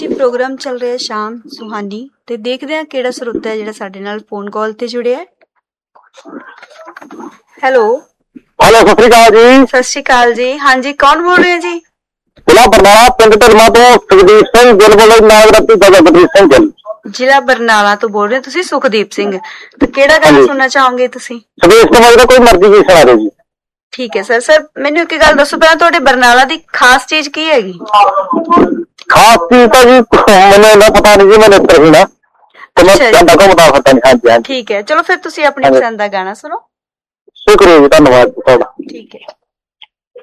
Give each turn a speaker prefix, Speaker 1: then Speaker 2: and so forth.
Speaker 1: ਜੀ ਪ੍ਰੋਗਰਾਮ ਚੱਲ ਰਿਹਾ ਸ਼ਾਮ ਸੁਹਾਨੀ ਤੇ ਦੇਖਦੇ ਹਾਂ ਕਿਹੜਾ ਸਰੋਤਾ ਹੈ ਜਿਹੜਾ ਸਾਡੇ ਨਾਲ ਫੋਨ ਕਾਲ ਤੇ ਜੁੜਿਆ ਹੈ। ਹੈਲੋ
Speaker 2: ਸਤਿ ਸ੍ਰੀ ਅਕਾਲ ਜੀ।
Speaker 1: ਸਤਿ ਸ਼੍ਰੀ ਅਕਾਲ ਜੀ। ਹਾਂਜੀ, ਕੌਣ ਬੋਲ ਰਹੇ ਜੀ?
Speaker 2: ਜ਼ਿਲ੍ਹਾ ਬਰਨਾਲਾ ਪਿੰਡ ਢਲਮਾ ਤੋਂ ਸੁਖਦੀਪ ਸਿੰਘ ਗਿੱਲ ਬੋਲ ਨਾਮ ਰੱਤੀ ਜਗਦੀਪ ਸਿੰਘ ਗਿੱਲ।
Speaker 1: ਜ਼ਿਲ੍ਹਾ ਬਰਨਾਲਾ ਤੋਂ ਬੋਲ ਰਹੇ ਤੁਸੀਂ ਸੁਖਦੀਪ ਸਿੰਘ, ਤੇ ਕਿਹੜਾ ਗਾਣਾ ਸੁਣਨਾ ਚਾਹੋਗੇ ਤੁਸੀਂ?
Speaker 2: ਸੁਖਦੀਪ ਸਿੰਘ ਦਾ ਕੋਈ ਮਰਜ਼ੀ ਜੀ ਸੁਣਾ ਦਿਓ ਜੀ।
Speaker 1: ਠੀਕ ਹੈ ਸਰ। ਸਰ ਮੈਨੂੰ ਇੱਕ ਗੱਲ ਦੱਸੋ ਪਹਿਲਾਂ, ਤੁਹਾਡੇ ਬਰਨਾਲਾ ਦੀ ਖਾਸ ਚੀਜ਼ ਕੀ ਹੈਗੀ?
Speaker 2: ਖਾਸ ਚੀਜ਼ ਤਾਂ ਜੀ ਮੈਨੂੰ ਇੰਨਾ ਪਤਾ ਨਹੀਂ ਜੀ, ਮੈਂ ਨੇਤਰ ਨਾ ਤੇ ਮੈਂ ਘੰਟਾ ਘੁੰਮਦਾ ਫਿਰਦਾ ਨਹੀਂ। ਹਾਂਜੀ ਹਾਂਜੀ
Speaker 1: ਠੀਕ ਹੈ, ਚਲੋ ਫਿਰ ਤੁਸੀਂ ਆਪਣੀ ਪਸੰਦ ਦਾ ਗਾਣਾ ਸੁਣੋ।
Speaker 2: ਸ਼ੁਕਰੀਆ ਜੀ, ਧੰਨਵਾਦ ਤੁਹਾਡਾ।
Speaker 1: ਠੀਕ ਹੈ।